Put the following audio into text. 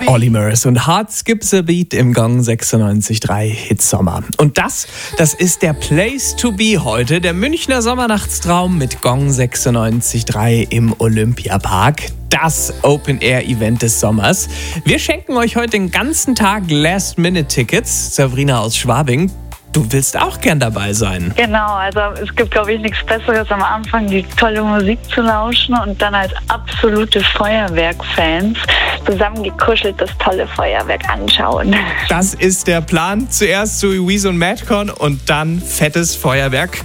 Olly Murs und Heart Skips a Beat im Gong 96.3 Hitsommer. Und das ist der Place to be heute, der Münchner Sommernachtstraum mit Gong 96.3 im Olympiapark. Das Open-Air-Event des Sommers. Wir schenken euch heute den ganzen Tag Last-Minute-Tickets. Sabrina aus Schwabing, du willst auch gern dabei sein. Genau, also es gibt, glaube ich, nichts Besseres am Anfang, die tolle Musik zu lauschen und dann als absolute Feuerwerk-Fans zusammengekuschelt das tolle Feuerwerk anschauen. Das ist der Plan. Zuerst Zoe Wees und Madcon und dann fettes Feuerwerk.